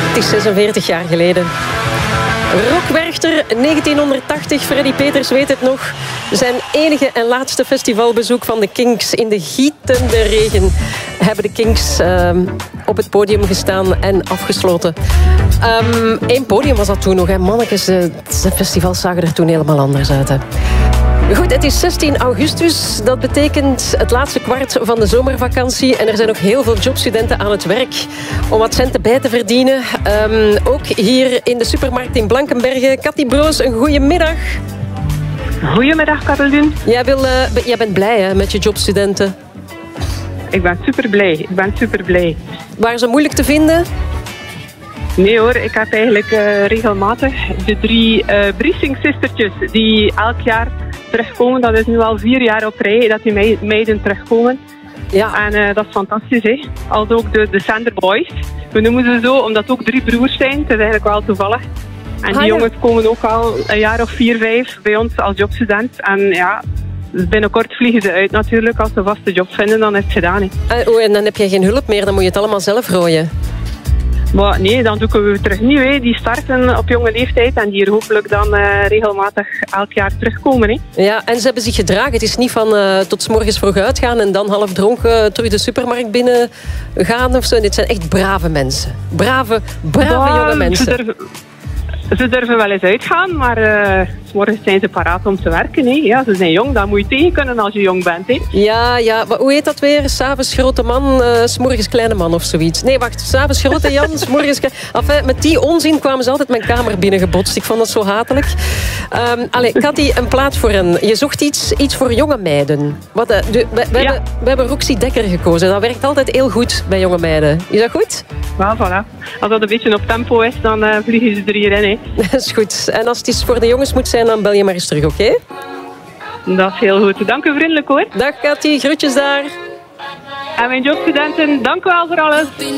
Het is 46 jaar geleden. Rock Werchter, 1980, Freddy Peters weet het nog. Zijn enige en laatste festivalbezoek van de Kinks. In de gietende regen hebben de Kinks op het podium gestaan en afgesloten. Eén podium was dat toen nog, hè. Mannetjes, de festivals zagen er toen helemaal anders uit, hè. Goed, het is 16 augustus. Dat betekent het laatste kwart van de zomervakantie. En er zijn ook heel veel jobstudenten aan het werk om wat centen bij te verdienen. Ook hier in de supermarkt in Blankenberge. Cathy Broos, een goede middag. Goedemiddag, Caroline. Jij bent blij, hè, met je jobstudenten? Ik ben super blij. Waren ze moeilijk te vinden? Nee hoor, ik heb eigenlijk regelmatig de 3 briefingsistertjes die elk jaar terugkomen. Dat is nu al 4 jaar op rij dat die meiden terugkomen. Ja. En dat is fantastisch, hè. Als ook de Sander Boys. We noemen ze zo, omdat ook 3 broers zijn. Het is eigenlijk wel toevallig. En die jongens komen ook al een jaar of 4, 5 bij ons als jobstudent. En ja, binnenkort vliegen ze uit natuurlijk. Als ze vaste job vinden, dan is het gedaan, hè. En dan heb je geen hulp meer, dan moet je het allemaal zelf rooien. Maar nee, dan zoeken we terug nieuw. Hè. Die starten op jonge leeftijd en die er hopelijk dan regelmatig elk jaar terugkomen. Hè. Ja, en ze hebben zich gedragen. Het is niet van tot 's morgens vroeg uitgaan en dan half dronken terug de supermarkt binnen gaan of zo. Dit zijn echt brave mensen. Brave jonge mensen. Ze durven wel eens uitgaan, maar 's morgens zijn ze paraat om te werken. Hè. Ja, ze zijn jong, dat moet je tegen kunnen als je jong bent. Hè. Ja, maar hoe heet dat weer? 'S avonds grote man, 's morgens kleine man of zoiets. Nee, wacht, 's avonds grote Jan, 's morgens... Enfin, met die onzin kwamen ze altijd mijn kamer binnengebotst. Ik vond dat zo hatelijk. Cathy, een plaat voor hen. Je zocht iets voor jonge meiden. We hebben Roxy Dekker gekozen. Dat werkt altijd heel goed bij jonge meiden. Is dat goed? Wel, voilà. Als dat een beetje op tempo is, dan vliegen ze er hierin. Hè. Dat is goed. En als het iets voor de jongens moet zijn, dan bel je maar eens terug, oké? Dat is heel goed. Dank u vriendelijk, hoor. Dag Cathy, groetjes daar. En mijn jobstudenten, dank u wel voor alles.